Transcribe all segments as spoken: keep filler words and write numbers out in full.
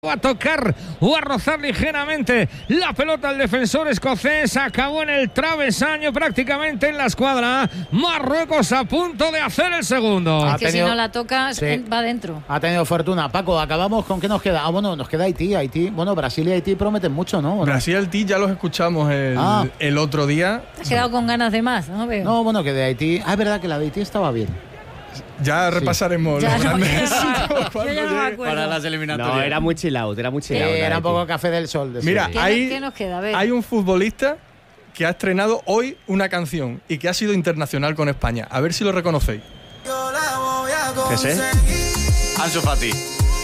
a tocar o a rozar ligeramente la pelota al defensor escocés. Acabó en el travesaño, prácticamente en la escuadra. Marruecos a punto de hacer el segundo. Es que tenido, si no la toca, sí, va dentro. Ha tenido fortuna. Paco, acabamos con qué nos queda. Ah, bueno, nos queda Haití. Haití. Bueno, Brasil y Haití prometen mucho, ¿no? Brasil y Haití ya los escuchamos el, ah. el otro día. Te has quedado con ganas de más, ¿no? Veo. No, bueno, que de Haití. Ah, es verdad que la de Haití estaba bien. Ya sí. repasaremos ya los no, grandes yo ya no me acuerdo. Para las eliminatorias. No, era muy chill out, era muy chill out. Eh, era un poco café del sol. De Mira, ¿Qué, hay, ¿qué nos queda? A ver. hay un futbolista que ha estrenado hoy una canción y que ha sido internacional con España. A ver si lo reconocéis. ¿Qué sé? Ansu Fati.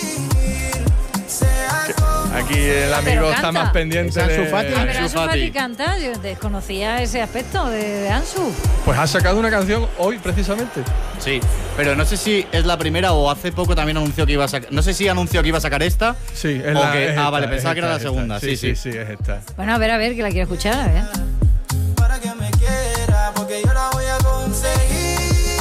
Aquí el amigo está más pendiente ¿Es de Ansu Fati? Ah, pero Ansu Fati canta, yo desconocía ese aspecto de, de Ansu. Pues ha sacado una canción hoy precisamente. Sí, pero no sé si es la primera o hace poco también anunció que iba a sacar. No sé si anunció que iba a sacar esta. Sí, es o la, que, es Ah, esta, vale, pensaba que esta, era la segunda. Sí, sí, sí, sí, es esta. Bueno, a ver, a ver, que la quiero escuchar, a ver. Para que me quiera, porque yo la voy a conseguir.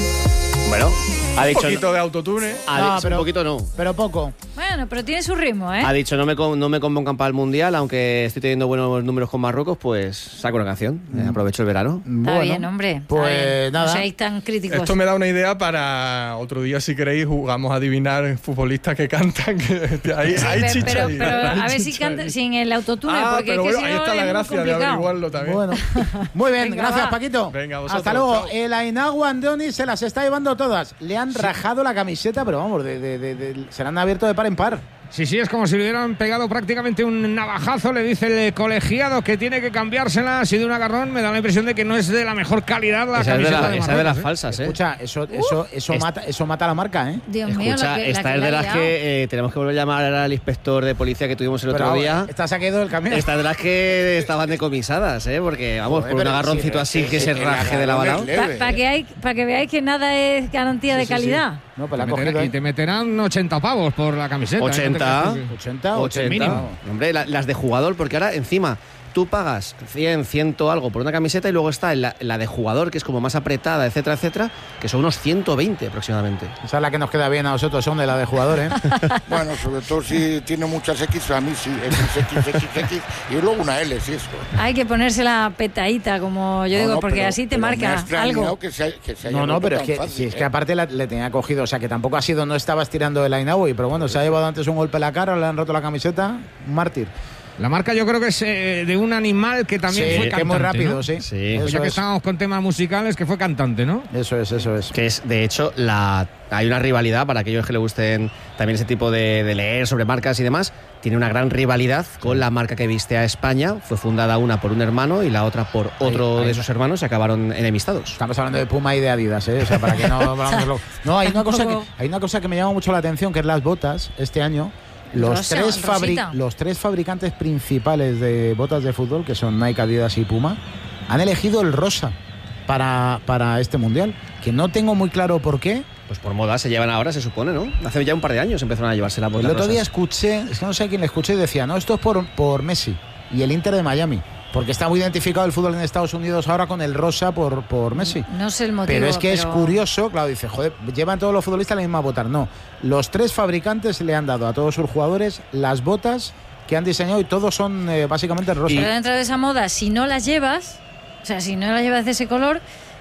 Bueno, ha dicho. Un poquito de autotune. Ha No, dicho, pero- un poquito no. Pero poco. Bueno, pero tiene su ritmo, ¿eh? Ha dicho, no me, con- no me convocan para el Mundial, aunque estoy teniendo buenos números con Marruecos, pues saco una canción. Eh, aprovecho el verano. Está Bueno, bien, hombre. está Pues bien. nada. No seáis tan críticos. Esto me da una idea para otro día, si queréis, jugamos a adivinar futbolistas que cantan. Que hay, Sí, hay pe- chicha pero, ahí, pero hay a ver si chicha canta ahí. sin el autotune, Ah, porque pero es que bueno, si ahí no está es la muy gracia de complicado. averiguarlo también. Bueno, muy bien, Venga, gracias va. Paquito. Venga, vosotros, hasta luego. chao. El Ainahu Andoni se las está llevando todas. Le han rajado la camiseta, pero vamos, de, de, de, de- se la han abierto de par en par. Sí, sí, es como si le hubieran pegado prácticamente un navajazo. Le dice el colegiado que tiene que cambiársela. Ha sido un agarrón. Me da la impresión de que no es de la mejor calidad la Esa es de, camiseta la- de esa es de las Marruecos, ¿eh? falsas, ¿eh? Escucha, eso, eso, eso, es- mata, eso mata la marca, ¿eh? Dios mío, Escucha, la que, la esta que es le de ha las liado. que eh, tenemos que volver a llamar al inspector de policía que tuvimos el Pero otro ahora, día. esta se ha quedado del camión. Esta es de las que estaban decomisadas, ¿eh? Porque, vamos, Joder, por un pero agarroncito sí, así sí, que sí, se el raje de la balao. Para que, hay- pa que veáis que nada es garantía de Sí, sí, sí. calidad. No, pues la ha Te cogido meterán- ahí. y te meterán ochenta pavos por la camiseta. ¿eh? ochenta. No te creas tú que- ochenta, ochenta. mínimo. Hombre, la- las de jugador, porque ahora encima tú pagas cien, cien algo por una camiseta y luego está la, la de jugador, que es como más apretada, etcétera, etcétera, que son unos ciento veinte aproximadamente. Esa es la que nos queda bien a nosotros, son de la de jugador, ¿eh? Bueno, sobre todo si tiene muchas X, a mí sí, X, X, X, X, y luego una L, sí, eso. Hay que ponérsela petadita, como yo No, digo, no, porque pero- así te pero me ha marca extrañado algo. Que se, que se haya No, no, roto pero es tan que, fácil, si es que ¿eh? aparte la- le tenía cogido, o sea, que tampoco ha sido, no estabas tirando el Ainahu, pero bueno, se ha llevado antes un golpe en la cara, le han roto la camiseta, un mártir. La marca yo creo que es eh, de un animal que también Sí, fue que cantante, es muy rápido, ¿no? sí. Sí. Pues ya Eso que es. estábamos con temas musicales, que fue cantante, ¿no? Eso es, eso es. Que es, de hecho, la hay una rivalidad para aquellos que le gusten también ese tipo de, de leer sobre marcas y demás. Tiene una gran rivalidad con la marca que viste a España. Fue fundada una por un hermano y la otra por otro Ahí, ahí. de sus hermanos y acabaron enemistados. Estamos hablando de Puma y de Adidas, ¿eh? O sea, para que no hablamos lo- No, hay una, cosa que, Tampoco. hay una cosa que me llama mucho la atención, que es las botas este año. Los, Rosa, tres fabri- rosita. los tres fabricantes principales de botas de fútbol, que son Nike, Adidas y Puma, han elegido el rosa para, para este mundial. Que no tengo muy claro por qué. Pues por moda se llevan ahora, se supone, ¿no? Hace ya un par de años empezaron a llevarse la El botas otro día rosas. escuché, es que no sé a quién le escuché, y decía, no, esto es por, por Messi y el Inter de Miami. Porque está muy identificado el fútbol en Estados Unidos ahora con el rosa por, por Messi. No sé el motivo. Pero es que es pero- curioso, claro, dice, joder, llevan todos los futbolistas la misma botas. No, los tres fabricantes le han dado a todos sus jugadores las botas que han diseñado y todos son eh, básicamente rosa. Pero dentro de esa moda, si no las llevas, o sea, si no las llevas de ese color,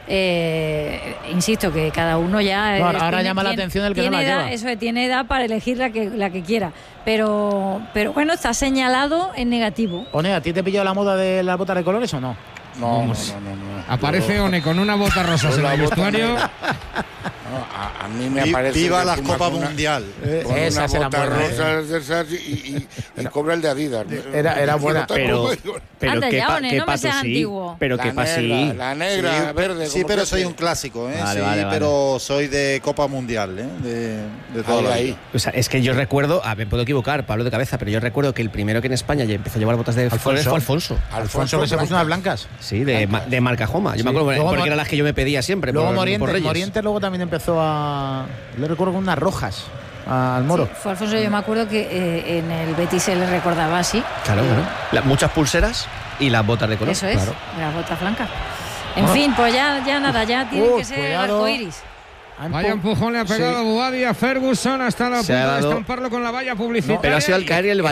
eh, insisto que cada uno ya... No, eh, ahora llama la atención el que no tiene la edad, lleva. Eso es, tiene edad para elegir la que, la que quiera. Pero, pero bueno, está señalado en negativo. One, ¿a ti te pilló la moda de las botas de colores o no? No, no, Vamos. no, no, no. Aparece Yo- One con una bota rosa yo en la el bota vestuario. negra. No, a, a mí me Vi- aparece. viva de la Puma Copa con una- Mundial. Eh, Con esas unas eran botas buenas, rosas de esas y, y, y cobra el de Adidas. Era- era buena, Pero, pero Anda qué ya, pa- One, qué no me pato seas sí. antiguo. Pero La qué pa' sí. negra, la negra, verde. Sí, como pero que soy te- un clásico, ¿eh? Vale, sí, vale, vale. pero soy de Copa Mundial, ¿eh? De, de toda Ahí, la ahí. vida. O sea, es que yo recuerdo, a ver, puedo equivocar, Pablo de cabeza, pero yo recuerdo que el primero que en España ya empezó a llevar botas de Alfonso. colores fue Alfonso. Alfonso, que se puso unas blancas. Sí, de, ma- de marca Joma. Yo Sí. me acuerdo Luego porque Mor- eran las que yo me pedía siempre. Luego por, por Morientes, Reyes. Morientes luego también empezó a... Le recuerdo con unas rojas al Moro. Sí, fue Alfonso, yo me acuerdo que eh, en el Betis se le recordaba así. Claro, claro. La- muchas pulseras y las botas de color. Eso es, Claro. las botas blancas. En Bueno. fin, pues ya, ya nada, ya tiene Uy, que ser cuidado. arcoiris. Ha Vaya empu- empujón le ha pegado Sí. a Boadi a Ferguson hasta la Se ha punto de dado- estamparlo con la valla publicitaria. Pero ha sido al caer y el